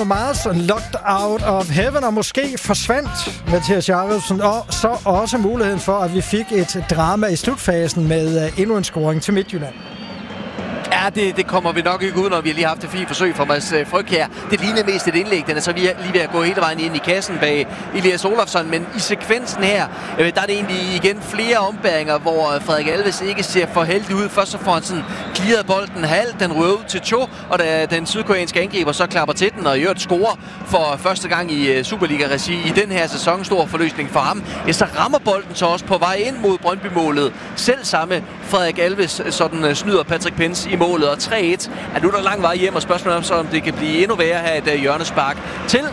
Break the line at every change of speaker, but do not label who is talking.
Bruno Mars, Locked Out of Heaven, og måske forsvandt Mathias Jacobsen, og så også muligheden for, at vi fik et drama i slutfasen med endnu en scoring til Midtjylland.
Ja, det kommer vi nok ikke ud, når vi har lige haft et fint forsøg fra Mads Frøkjær. Det lignede mest et indlæg. Den er så lige ved at gå hele vejen ind i kassen bag Elias Olofsson. Men i sekvensen her, der er det egentlig igen flere ombæringer, hvor Frederik Alves ikke ser for heldig ud. Først så får han sådan clearet bolden halvt, den røver ud til Cho, og da den sydkoreanske angriber så klapper til den og gjort score for første gang i Superliga-regi i den her sæson. Stor forløsning for ham. Ja, så rammer bolden så også på vej ind mod Brøndby-målet. Selv samme Frederik Alves sådan snyder Patrick Pence i målet, og 3-1. Nu er der lang vej hjem, og spørgsmålet om, så om det kan blive endnu værre her et hjørnespark til